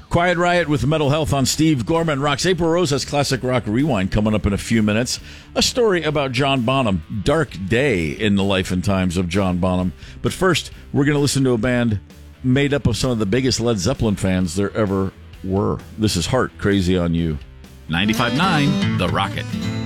Quiet Riot with Mental Health on Steve Gorman Rocks. April Rose has Classic Rock Rewind coming up in a few minutes. A story about John Bonham. Dark day in the life and times of John Bonham. But first, we're going to listen to a band made up of some of the biggest Led Zeppelin fans there ever were. This is Heart Crazy on You. 95.9 The Rocket.